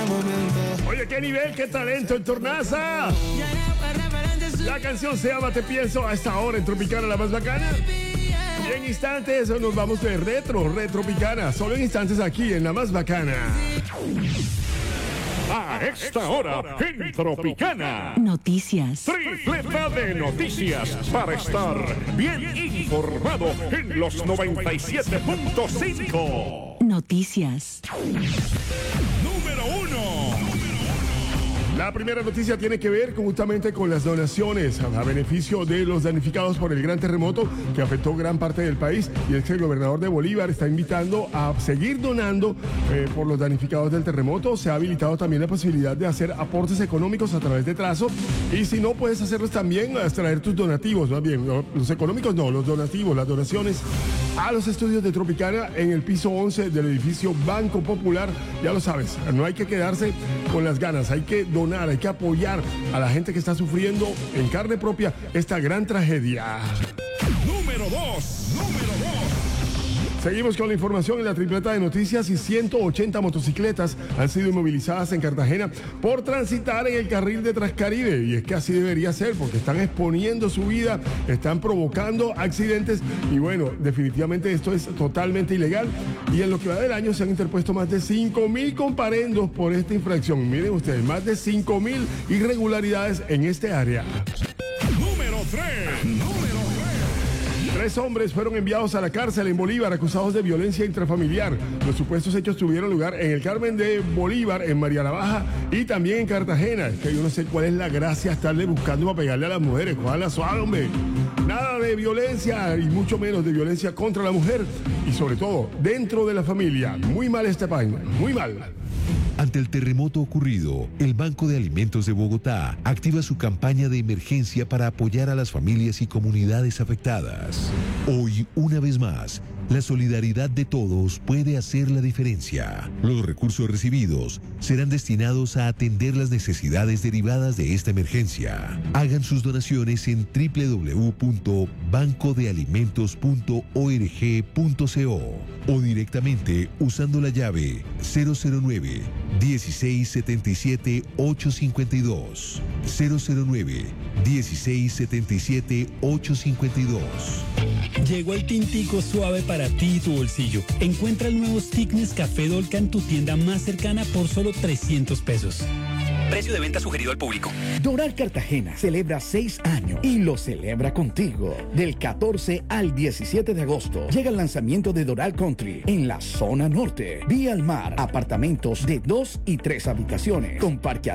Oye, qué nivel, qué talento en Tornaza. La canción se llama Te Pienso a esta hora en Tropicana, la más bacana. Y en instantes nos vamos de Retropicana, solo en instantes aquí en la más bacana. A esta hora en Tropicana. Noticias. Tripleta de noticias para estar bien informado en los 97.5. Noticias. Número 1. La primera noticia tiene que ver justamente con las donaciones a beneficio de los damnificados por el gran terremoto que afectó gran parte del país, y es que el gobernador de Bolívar está invitando a seguir donando por los damnificados del terremoto. Se ha habilitado también la posibilidad de hacer aportes económicos a través de Trazo, y si no puedes hacerlos también, traer tus donativos, más bien, los económicos no, los donativos, las donaciones a los estudios de Tropicana en el piso 11 del edificio Banco Popular. Ya lo sabes, no hay que quedarse con las ganas, hay que donar, hay que apoyar a la gente que está sufriendo en carne propia esta gran tragedia. Número 2. Seguimos con la información en la tripleta de noticias, y 180 motocicletas han sido inmovilizadas en Cartagena por transitar en el carril de Transcaribe, y es que así debería ser, porque están exponiendo su vida, están provocando accidentes, y bueno, definitivamente esto es totalmente ilegal, y en lo que va del año se han interpuesto más de 5.000 comparendos por esta infracción. Miren ustedes, más de 5.000 irregularidades en este área. Número 3. 3 hombres fueron enviados a la cárcel en Bolívar acusados de violencia intrafamiliar. Los supuestos hechos tuvieron lugar en el Carmen de Bolívar, en Mariana Baja y también en Cartagena. Es que yo no sé cuál es la gracia estarle buscando para pegarle a las mujeres. Cójanla suave, hombre. Nada de violencia, y mucho menos de violencia contra la mujer, y sobre todo dentro de la familia. Muy mal esta página, muy mal. Ante el terremoto ocurrido, el Banco de Alimentos de Bogotá activa su campaña de emergencia para apoyar a las familias y comunidades afectadas. Hoy, una vez más, la solidaridad de todos puede hacer la diferencia. Los recursos recibidos serán destinados a atender las necesidades derivadas de esta emergencia. Hagan sus donaciones en www.bancodealimentos.org.co o directamente usando la llave 009 1677 852 009 1677 852. Llegó el tintico suave para ti y tu bolsillo. Encuentra el nuevo Stick Nescafé Dolca en tu tienda más cercana por solo 300 pesos. Precio de venta sugerido al público. Doral Cartagena celebra 6 años y lo celebra contigo. Del 14 al 17 de agosto llega el lanzamiento de Doral Country en la zona norte. Vía al mar, apartamentos de 2 y 3 habitaciones con parque